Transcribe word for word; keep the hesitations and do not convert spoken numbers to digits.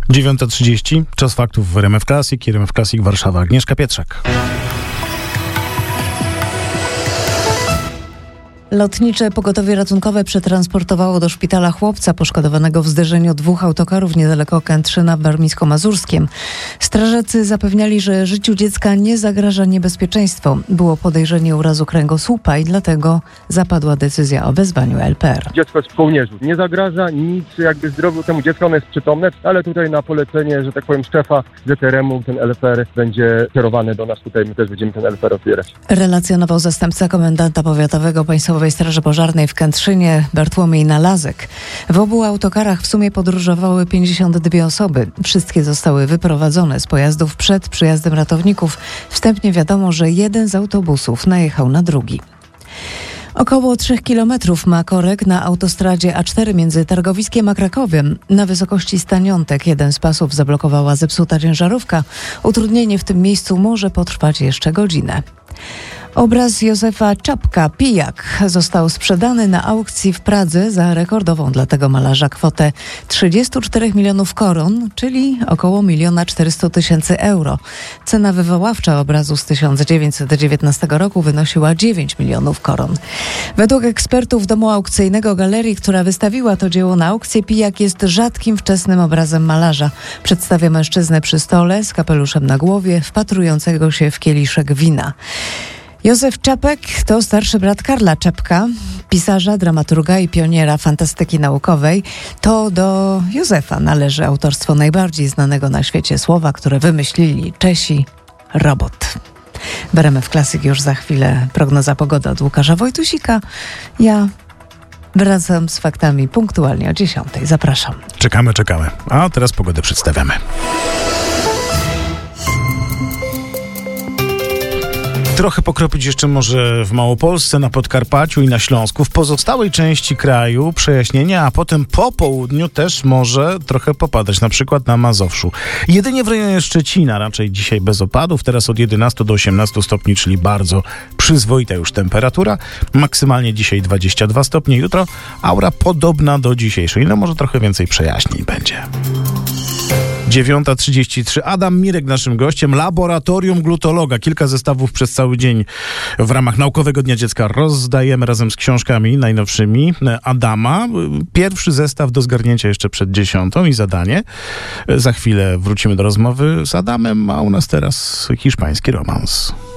dziewiąta trzydzieści, czas faktów w R M F Classic, R M F Classic Warszawa. Agnieszka Pietrzak. Lotnicze pogotowie ratunkowe przetransportowało do szpitala chłopca poszkodowanego w zderzeniu dwóch autokarów niedaleko Kętrzyna w Warmińsko-Mazurskiem. Strażacy zapewniali, że życiu dziecka nie zagraża niebezpieczeństwo. Było podejrzenie urazu kręgosłupa i dlatego zapadła decyzja o wezwaniu L P R. Dziecko jest w kołnierzu. Nie zagraża nic jakby zdrowiu temu dziecku, ono jest przytomne, ale tutaj na polecenie, że tak powiem, szefa Z T R M u ten L P R będzie kierowany do nas tutaj. My też będziemy ten L P R otwierać. Relacjonował zastępca komendanta powiatowego Państwowej Straży Pożarnej w Kętrzynie Bartłomiej Nalazek. W obu autokarach w sumie podróżowały pięćdziesiąt dwie osoby. Wszystkie zostały wyprowadzone z pojazdów przed przyjazdem ratowników. Wstępnie wiadomo, że jeden z autobusów najechał na drugi. Około trzech kilometrów ma korek na autostradzie A cztery między Targowiskiem a Krakowiem. Na wysokości Staniątek jeden z pasów zablokowała zepsuta ciężarówka. Utrudnienie w tym miejscu może potrwać jeszcze godzinę. Obraz Józefa Czapka, Pijak, został sprzedany na aukcji w Pradze za rekordową dla tego malarza kwotę trzydzieści cztery milionów koron, czyli około miliona czterysta tysięcy euro. Cena wywoławcza obrazu z tysiąc dziewięćset dziewiętnastego roku wynosiła dziewięć milionów koron. Według ekspertów domu aukcyjnego galerii, która wystawiła to dzieło na aukcję, Pijak jest rzadkim wczesnym obrazem malarza. Przedstawia mężczyznę przy stole z kapeluszem na głowie, wpatrującego się w kieliszek wina. Józef Czapek to starszy brat Karla Czapka, pisarza, dramaturga i pioniera fantastyki naukowej. To do Józefa należy autorstwo najbardziej znanego na świecie słowa, które wymyślili Czesi – robot. W R M F Classic już za chwilę prognoza pogody od Łukasza Wojtusika. Ja wracam z faktami punktualnie o dziesiątej. Zapraszam. Czekamy, czekamy. A teraz pogodę przedstawiamy. Trochę pokropić jeszcze może w Małopolsce, na Podkarpaciu i na Śląsku. W pozostałej części kraju przejaśnienia, a potem po południu też może trochę popadać, na przykład na Mazowszu. Jedynie w rejonie Szczecina raczej dzisiaj bez opadów. Teraz od jedenastu do osiemnastu stopni, czyli bardzo przyzwoita już temperatura. Maksymalnie dzisiaj dwadzieścia dwa stopnie. Jutro aura podobna do dzisiejszej. No może trochę więcej przejaśnień będzie. dziewiąta trzydzieści trzy. Adam Mirek naszym gościem, laboratorium glutologa. Kilka zestawów przez cały dzień w ramach Naukowego Dnia Dziecka rozdajemy razem z książkami najnowszymi Adama. Pierwszy zestaw do zgarnięcia jeszcze przed dziesiątą i zadanie. Za chwilę wrócimy do rozmowy z Adamem, a u nas teraz hiszpański romans.